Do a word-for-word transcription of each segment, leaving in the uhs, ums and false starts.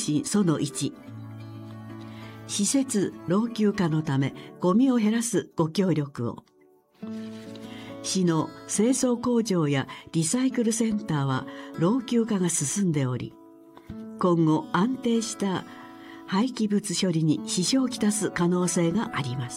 信そのいち、施設老朽化のためゴミを減らすご協力を。市の清掃工場やリサイクルセンターは老朽化が進んでおり、今後安定した廃棄物処理に支障をきたす可能性があります。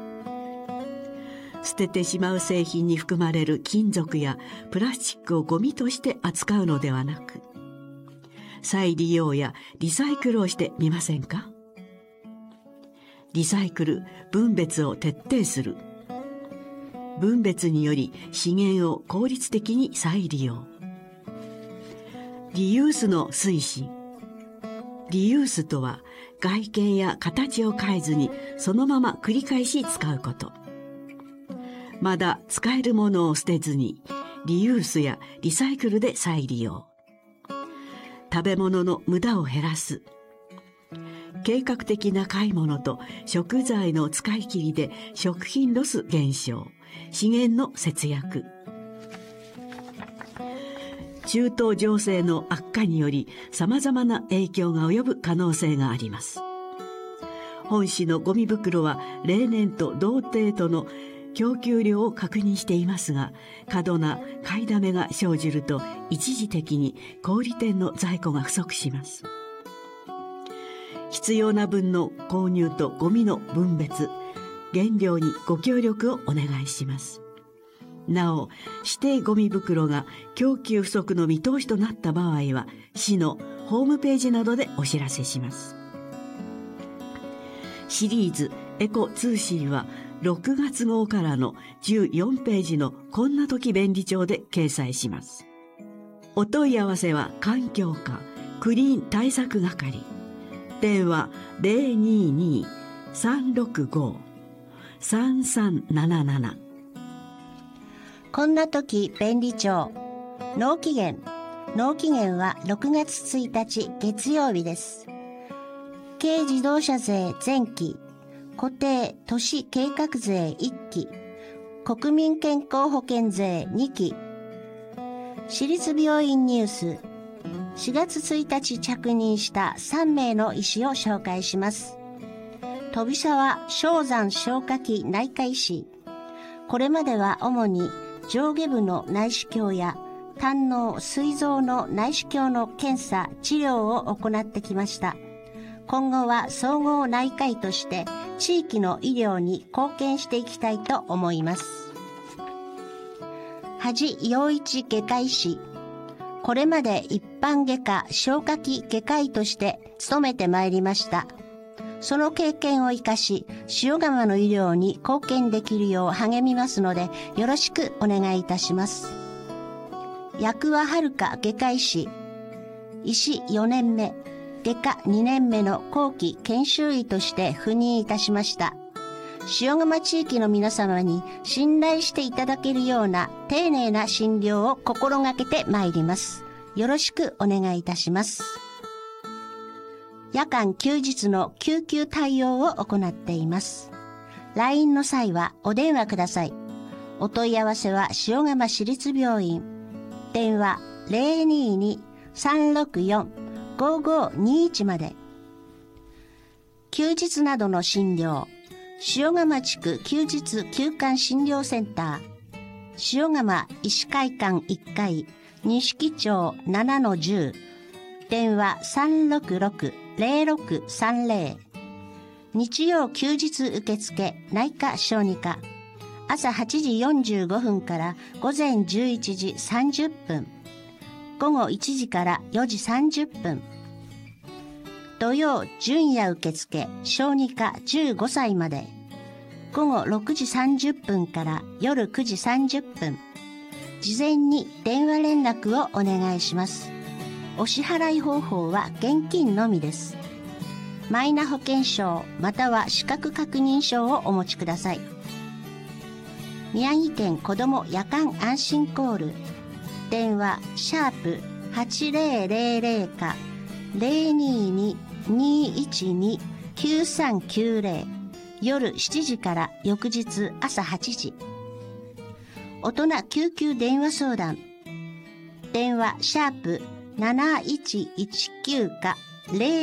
捨ててしまう製品に含まれる金属やプラスチックをゴミとして扱うのではなく、再利用やリサイクルをしてみませんか？リサイクル・分別を徹底する。分別により資源を効率的に再利用。リユースの推進。リユースとは外見や形を変えずにそのまま繰り返し使うこと。まだ使えるものを捨てずにリユースやリサイクルで再利用。食べ物の無駄を減らす。計画的な買い物と食材の使い切りで食品ロス減少、資源の節約。中東情勢の悪化によりさまざまな影響が及ぶ可能性があります。本市のゴミ袋は例年と同程度の供給量を確認していますが、過度な買いだめが生じると一時的に小売店の在庫が不足します。必要な分の購入とゴミの分別、減量にご協力をお願いします。なお、指定ゴミ袋が供給不足の見通しとなった場合は、市のホームページなどでお知らせします。シリーズエコ通信はろくがつ号からのじゅうよんページのこんな時便利帳で掲載します。お問い合わせは環境課クリーン対策係。電話 ゼロにーにー さんろくご さんさんなななな。 こんな時便利帳。納期限。納期限はろくがつついたち月曜日です。軽自動車税前期、固定都市計画税いっき、国民健康保険税にき。私立病院ニュース。しがつついたち着任したさんめいの医師を紹介します。飛沢正山消化器内科医師。これまでは主に上下部の内視鏡や胆の膵臓の内視鏡の検査治療を行ってきました。今後は総合内科医として地域の医療に貢献していきたいと思います。梶陽一外科医師。これまで一般外科消化器外科医として勤めてまいりました。その経験を生かし、塩釜の医療に貢献できるよう励みますので、よろしくお願いいたします。薬和遥外科医師。医師よねんめ、外科にねんめの後期研修医として赴任いたしました。塩釜地域の皆様に信頼していただけるような丁寧な診療を心がけてまいります。よろしくお願いいたします。夜間休日の救急対応を行っています。ライン の際はお電話ください。お問い合わせは塩釜市立病院。電話 ゼロにーにー さんろくよん ごごにいち まで。休日などの診療。塩釜地区休日休館診療センター。塩釜医師会館いっかい、錦町 ななのじゅう。電話 さんろくろく ゼロろくさんゼロ。日曜休日受付内科小児科。朝はちじよんじゅうごふんから午前じゅういちじさんじゅっぷん。午後いちじからよじさんじゅっぷん。土曜準夜受付小児科じゅうごさいまで。午後ろくじさんじゅっぷんから夜くじさんじゅっぷん。事前に電話連絡をお願いします。お支払い方法は現金のみです。マイナ保険証または資格確認書をお持ちください。宮城県子ども夜間安心コール。電話シャープはちぜろぜろぜろかゼロにーにー にーいちにー きゅうさんきゅうゼロ。夜しちじから翌日朝はちじ。大人救急電話相談。電話シャープなないちいちきゅうかゼロ